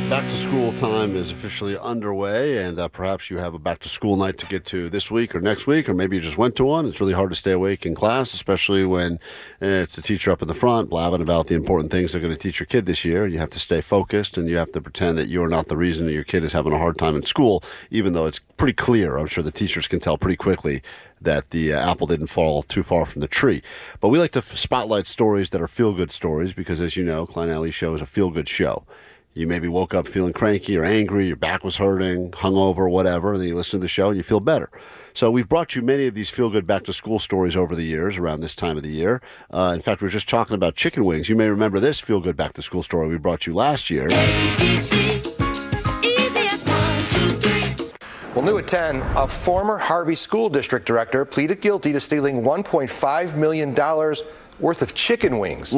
Back to school time is officially underway, and perhaps you have a back to school night to get to this week or next week, or maybe you just went to one. It's really hard to stay awake in class, especially when it's the teacher up in the front blabbing about the important things they're going to teach your kid this year, and you have to stay focused, and you have to pretend that you're not the reason that your kid is having a hard time in school, even though it's pretty clear. I'm sure the teachers can tell pretty quickly that the apple didn't fall too far from the tree. But we like to spotlight stories that are feel-good stories because, as you know, Klein Alley Show is a feel-good show. You maybe woke up feeling cranky or angry, your back was hurting, hungover, whatever, and then you listen to the show and you feel better. So we've brought you many of these feel-good back-to-school stories over the years, around this time of the year. In fact, we were just talking about chicken wings. You may remember this feel-good back-to-school story we brought you last year. Well, new at 10, a former Harvey School District director pleaded guilty to stealing $1.5 million worth of chicken wings.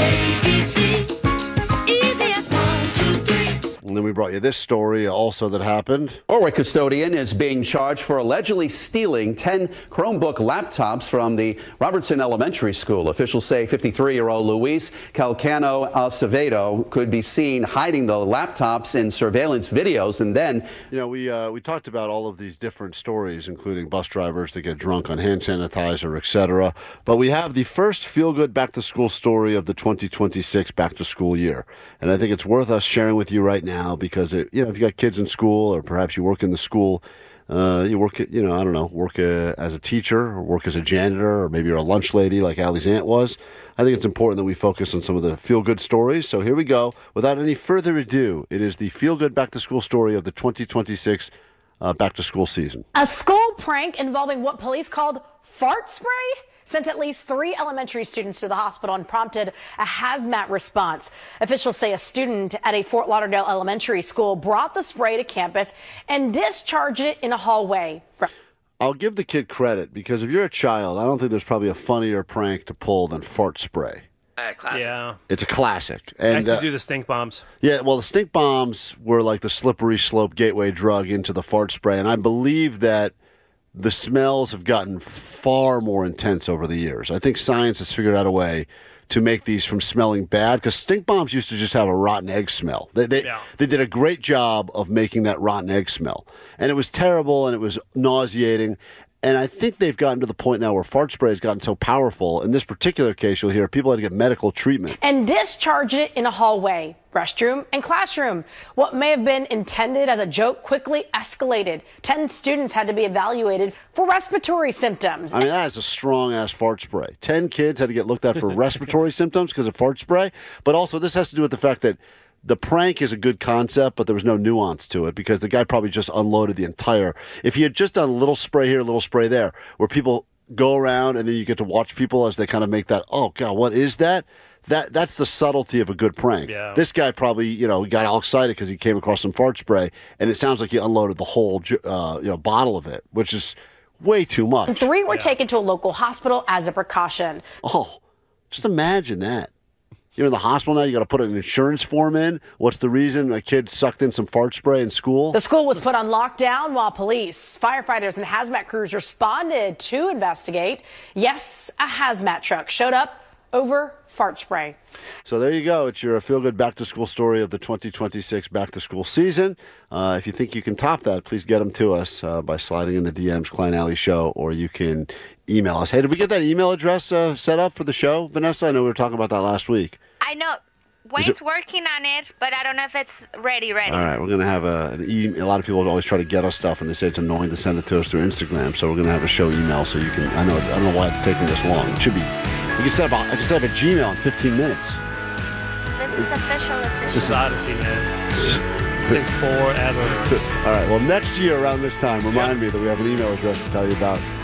And then we brought you this story also that happened. Orwick custodian is being charged for allegedly stealing 10 Chromebook laptops from the Robertson Elementary School. Officials say 53-year-old Luis Calcano Acevedo could be seen hiding the laptops in surveillance videos. And then, you know, we talked about all of these different stories, including bus drivers that get drunk on hand sanitizer, etc. But we have the first feel-good back-to-school story of the 2026 back-to-school year. And I think it's worth us sharing with you right now because, if you got kids in school or perhaps you work in the school, you work, work as a teacher or work as a janitor, or maybe you're a lunch lady like Allie's aunt was. I think it's important that we focus on some of the feel-good stories. So here we go. Without any further ado, it is the feel-good back-to-school story of the 2026 back-to-school season. A school prank involving what police called fart spray sent at least 3 elementary students to the hospital and prompted a hazmat response. Officials say a student at a Fort Lauderdale elementary school brought the spray to campus and discharged it in a hallway. I'll give the kid credit because if you're a child, I don't think there's probably a funnier prank to pull than fart spray. Classic. Yeah. It's a classic. And I used to do the stink bombs. Yeah, well, the stink bombs were like the slippery slope gateway drug into the fart spray, and I believe that the smells have gotten far more intense over the years. I think science has figured out a way to make these from smelling bad, because stink bombs used to just have a rotten egg smell. They did a great job of making that rotten egg smell. And it was terrible, and it was nauseating. And I think they've gotten to the point now where fart spray has gotten so powerful. In this particular case, you'll hear people had to get medical treatment. And discharge it in a hallway, restroom, and classroom. What may have been intended as a joke quickly escalated. 10 students had to be evaluated for respiratory symptoms. I mean, that is a strong-ass fart spray. 10 kids had to get looked at for respiratory symptoms because of fart spray. But also, this has to do with the fact that the prank is a good concept, but there was no nuance to it because the guy probably just unloaded the entire. If he had just done a little spray here, a little spray there, where people go around and then you get to watch people as they kind of make that, oh, God, what is that? That's the subtlety of a good prank. Yeah. This guy probably, got all excited because he came across some fart spray, and it sounds like he unloaded the whole, bottle of it, which is way too much. 3 were taken to a local hospital as a precaution. Oh, just imagine that. You're in the hospital now, you got to put an insurance form in. What's the reason a kid sucked in some fart spray in school? The school was put on lockdown while police, firefighters, and hazmat crews responded to investigate. Yes, a hazmat truck showed up over fart spray. So there you go. It's your feel-good back-to-school story of the 2026 back-to-school season. If you think you can top that, please get them to us by sliding in the DMs, Klein Alley Show, or you can email us. Hey, did we get that email address set up for the show, Vanessa? I know we were talking about that last week. I know. Wayne's working on it, but I don't know if it's ready. All right, we're going to have an email. A lot of people always try to get us stuff, and they say it's annoying to send it to us through Instagram, so we're going to have a show email so you can. I don't know why it's taking this long. It should be. I can set up a Gmail in 15 minutes. This is official. This is Odyssey, man. Thanks forever. All right, well, next year around this time, remind me that we have an email address to tell you about.